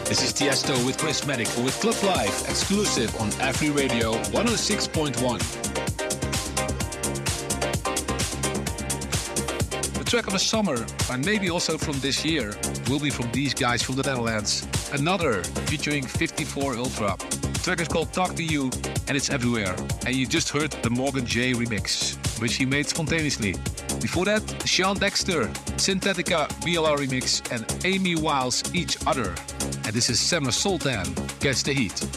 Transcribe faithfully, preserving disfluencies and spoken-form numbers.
This is Tiesto with Prismatic with Club Live, exclusive on Afri Radio one oh six point one. The track of the summer, and maybe also from this year, will be from these guys from the Netherlands. Another, featuring fifty-four Ultra. The track is called Talk to You, and it's everywhere. And you just heard the Morgan J remix, which he made spontaneously. Before that, Sean Dexter, Synthetica B L R remix, and Amy Wiles Each Other. And this is Summer Sultan, Catch the Heat.